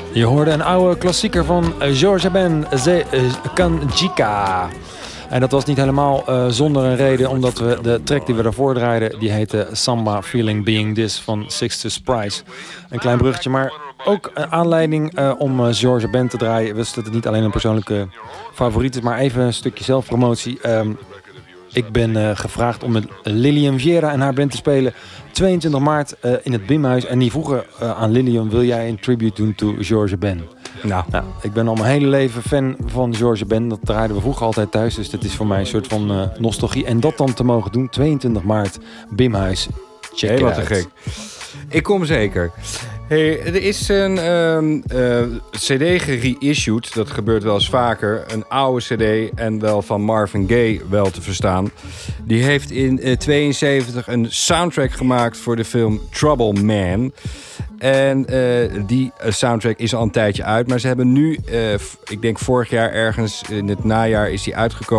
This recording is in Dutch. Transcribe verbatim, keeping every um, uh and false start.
Je hoorde een oude klassieker van George Ben, Ze Kanjika. En dat was niet helemaal uh, zonder een reden, omdat we de track die we daarvoor draaiden, die heette Samba Feeling Being This van Sixtus Price. Een klein bruggetje, maar ook een aanleiding uh, om uh, George Ben te draaien. Wist dat het niet alleen een persoonlijke favoriet is, maar even een stukje zelfpromotie. Um, ik ben uh, gevraagd om met Lilian Viera en haar band te spelen tweeëntwintig maart uh, in het Bimhuis. En die vroegen uh, aan Lilian, wil jij een tribute doen to George Ben? Nou. nou, ik ben al mijn hele leven fan van George Ben. Dat draaiden we vroeger altijd thuis. Dus dit is voor mij een soort van uh, nostalgie. En dat dan te mogen doen, tweeëntwintig maart, Bimhuis. Check hey, wat te gek. Ik kom zeker. Hey, er is een um, uh, cd gereissued. Dat gebeurt wel eens vaker. Een oude cd en wel van Marvin Gaye wel te verstaan. Die heeft in uh, tweeënzeventig een soundtrack gemaakt voor de film Trouble Man. En uh, die soundtrack is al een tijdje uit. Maar ze hebben nu, uh, ik denk vorig jaar ergens in het najaar is die uitgekomen.